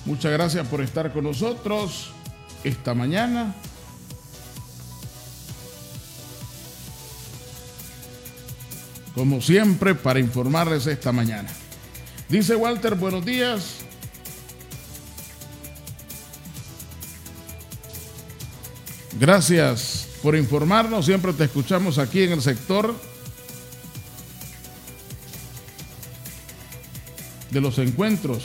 Muchas gracias por estar con nosotros esta mañana. Como siempre, para informarles esta mañana. Dice Walter, buenos días. Gracias por informarnos. Siempre te escuchamos aquí en el sector de los encuentros.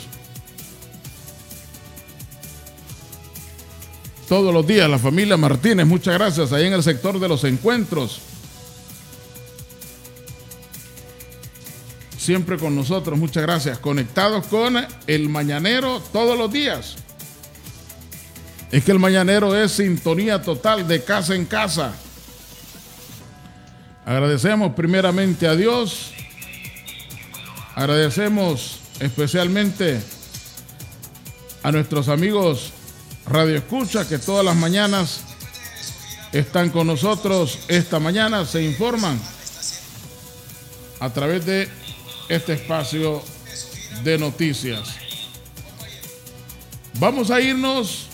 Todos los días, la familia Martínez, muchas gracias, ahí en el sector de los encuentros. Siempre con nosotros, muchas gracias. Conectados con el Mañanero todos los días. Es que el Mañanero es sintonía total de casa en casa. Agradecemos primeramente a Dios. Agradecemos especialmente a nuestros amigos Radio Escucha que todas las mañanas están con nosotros. Esta mañana se informan a través de este espacio de noticias. Vamos a irnos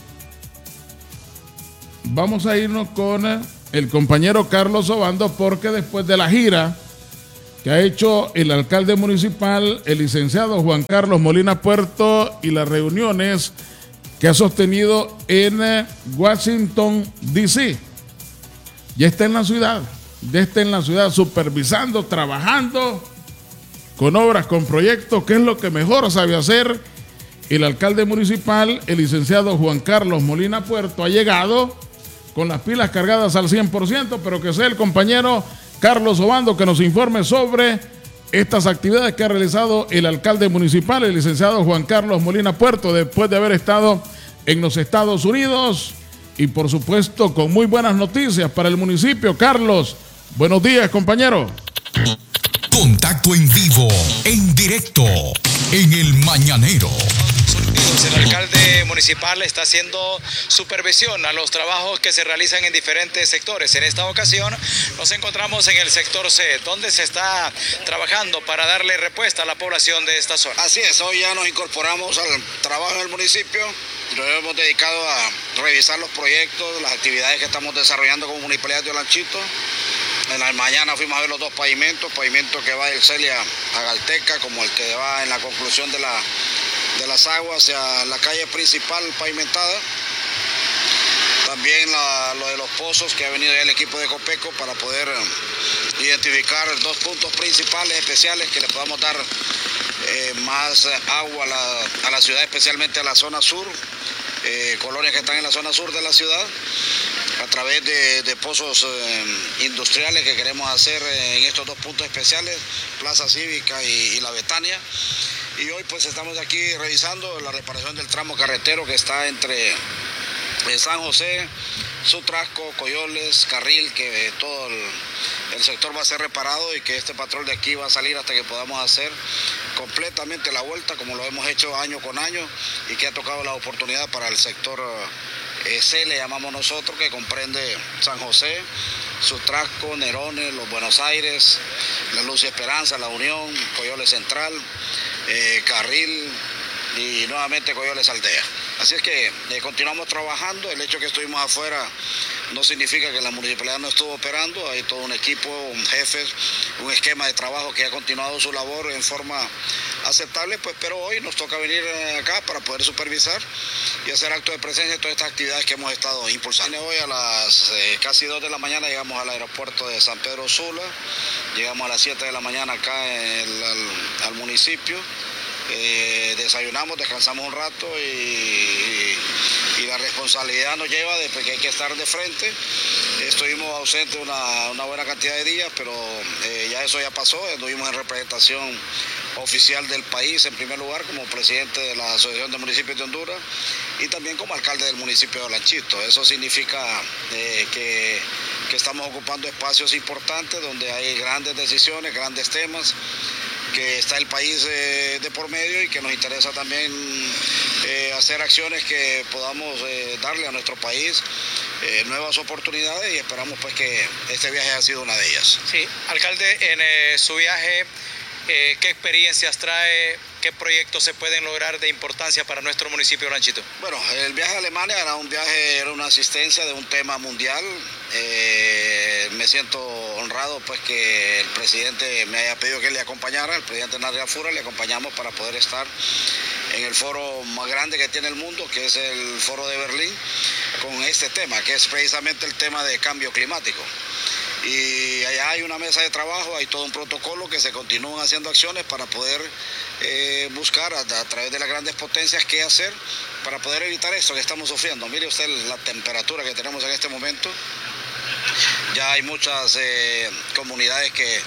con el compañero Carlos Obando, porque después de la gira que ha hecho el alcalde municipal, el licenciado Juan Carlos Molina Puerto, y las reuniones que ha sostenido en Washington, D.C. Ya está en la ciudad supervisando, trabajando con obras, con proyectos, que es lo que mejor sabe hacer. El alcalde municipal, el licenciado Juan Carlos Molina Puerto, ha llegado con las pilas cargadas al 100%, pero que sea el compañero Carlos Obando que nos informe sobre estas actividades que ha realizado el alcalde municipal, el licenciado Juan Carlos Molina Puerto, después de haber estado en los Estados Unidos y por supuesto con muy buenas noticias para el municipio. Carlos, buenos días, compañero. Contacto en vivo, en directo, en el Mañanero. El alcalde municipal está haciendo supervisión a los trabajos que se realizan en diferentes sectores. En esta ocasión nos encontramos en el sector C, donde se está trabajando para darle respuesta a la población de esta zona. Así es, hoy ya nos incorporamos al trabajo del municipio. Nos hemos dedicado a revisar los proyectos, las actividades que estamos desarrollando como Municipalidad de Olanchito. En la mañana fuimos a ver los dos pavimentos que va del Celia a Galteca, como el que va en la conclusión de las aguas hacia la calle principal pavimentada. También lo de los pozos, que ha venido ya el equipo de Copeco para poder identificar dos puntos principales especiales que le podamos dar más agua a la ciudad, especialmente a la zona sur, colonias que están en la zona sur de la ciudad, a través de pozos industriales que queremos hacer en estos dos puntos especiales, Plaza Cívica y La Betania. Y hoy pues estamos aquí revisando la reparación del tramo carretero que está entre San José, Sutrasco, Coyoles, Carril, que todo el sector va a ser reparado y que este patrón de aquí va a salir hasta que podamos hacer completamente la vuelta, como lo hemos hecho año con año, y que ha tocado la oportunidad para el sector C, le llamamos nosotros, que comprende San José, Sutrasco, Nerones, Los Buenos Aires, La Luz y Esperanza, La Unión, Coyoles Central, Carril y nuevamente Coyoles Aldea. Así es que continuamos trabajando. El hecho de que estuvimos afuera no significa que la municipalidad no estuvo operando. Hay todo un equipo, un jefe, un esquema de trabajo que ha continuado su labor en forma aceptable, pues, pero hoy nos toca venir acá para poder supervisar y hacer acto de presencia de todas estas actividades que hemos estado impulsando. Hoy a las casi 2 de la mañana llegamos al aeropuerto de San Pedro Sula, llegamos a las 7 de la mañana acá al municipio. Desayunamos, descansamos un rato y la responsabilidad nos lleva de que hay que estar de frente. Estuvimos ausentes una buena cantidad de días, pero ya eso ya pasó. Estuvimos en representación oficial del país, en primer lugar como presidente de la Asociación de Municipios de Honduras y también como alcalde del municipio de Olanchito. Eso significa que estamos ocupando espacios importantes donde hay grandes decisiones, grandes temas, que está el país de por medio y que nos interesa también hacer acciones que podamos darle a nuestro país nuevas oportunidades, y esperamos pues que este viaje haya sido una de ellas. Sí, alcalde, en su viaje, ¿qué experiencias trae ¿Qué proyectos se pueden lograr de importancia para nuestro municipio, Lanchito? Bueno, el viaje a Alemania era una asistencia de un tema mundial. Me siento honrado pues que el presidente me haya pedido que le acompañara, el presidente Nadia Fura, le acompañamos para poder estar en el foro más grande que tiene el mundo, que es el Foro de Berlín, con este tema, que es precisamente el tema de cambio climático. Y allá hay una mesa de trabajo, hay todo un protocolo que se continúan haciendo acciones para poder buscar a través de las grandes potencias qué hacer para poder evitar esto que estamos sufriendo. Mire usted la temperatura que tenemos en este momento. Ya hay muchas comunidades que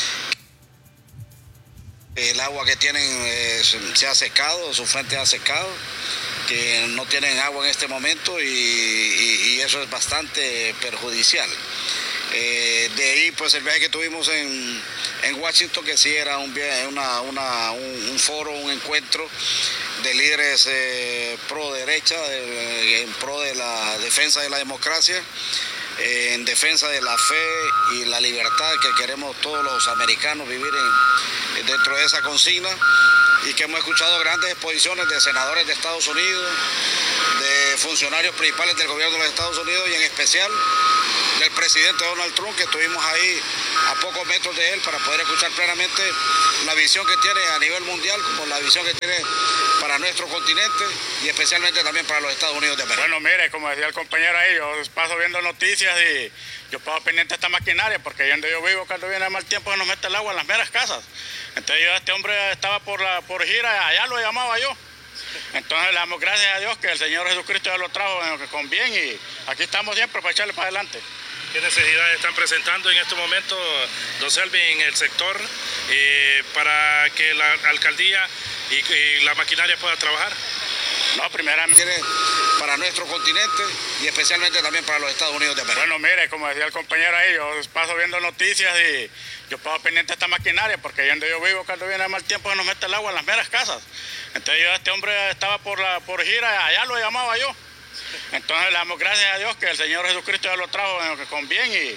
el agua que tienen se ha secado, su fuente ha secado, que no tienen agua en este momento y eso es bastante perjudicial. De ahí pues el viaje que tuvimos en Washington, que sí era un foro, un encuentro de líderes pro derecha, en pro de la defensa de la democracia, en defensa de la fe y la libertad que queremos todos los americanos vivir dentro de esa consigna, y que hemos escuchado grandes exposiciones de senadores de Estados Unidos, de funcionarios principales del gobierno de los Estados Unidos y en especial del presidente Donald Trump, que estuvimos ahí a pocos metros de él para poder escuchar plenamente la visión que tiene a nivel mundial, como la visión que tiene para nuestro continente y especialmente también para los Estados Unidos de América. Bueno, mire, como decía el compañero ahí, yo paso viendo noticias y yo paso pendiente de esta maquinaria, porque donde yo vivo, cuando viene mal tiempo, se nos mete el agua en las meras casas. Entonces este hombre estaba por gira, allá lo llamaba yo. Entonces le damos gracias a Dios que el Señor Jesucristo ya lo trajo con bien y aquí estamos siempre para echarle para adelante. ¿Qué necesidades están presentando en este momento, don Selvi, en el sector para que la alcaldía y la maquinaria pueda trabajar? No, primeramente para nuestro continente y especialmente también para los Estados Unidos de América. Bueno, mire, como decía el compañero ahí, yo paso viendo noticias y yo paso pendiente de esta maquinaria, porque donde yo vivo, cuando viene mal tiempo, se nos mete el agua en las meras casas. Entonces este hombre estaba por gira, allá lo llamaba yo. Entonces le damos gracias a Dios que el Señor Jesucristo ya lo trajo con bien y